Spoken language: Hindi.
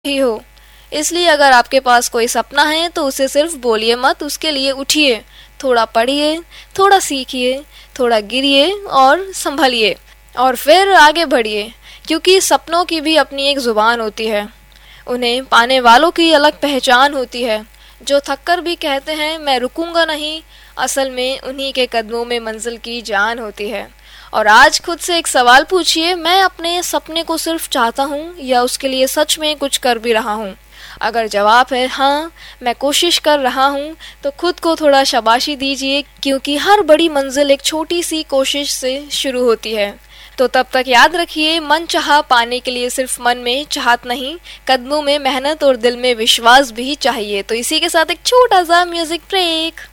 ही हो। इसलिए अगर आपके पास कोई सपना है तो उसे सिर्फ बोलिए मत, उसके लिए उठिए, थोड़ा पढ़िए, थोड़ा सीखिए, थोड़ा गिरिए और संभलिए और फिर आगे बढ़िए। क्योंकि सपनों की भी अपनी एक जुबान होती है, उन्हें पाने वालों की अलग पहचान होती है। जो थककर भी कहते हैं मैं रुकूंगा नहीं, असल में उन्हीं के कदमों में मंजिल की जान होती है। और आज खुद से एक सवाल पूछिए, मैं अपने सपने को सिर्फ चाहता हूँ या उसके लिए सच में कुछ कर भी रहा हूँ। अगर जवाब है हाँ, मैं कोशिश कर रहा हूँ, तो खुद को थोड़ा शाबाशी दीजिए, क्योंकि हर बड़ी मंजिल एक छोटी सी कोशिश से शुरू होती है। तो तब तक याद रखिए, मन चाहा पाने के लिए सिर्फ मन में चाहत नहीं, कदमों में मेहनत और दिल में विश्वास भी चाहिए। तो इसी के साथ एक छोटा सा म्यूजिक ब्रेक।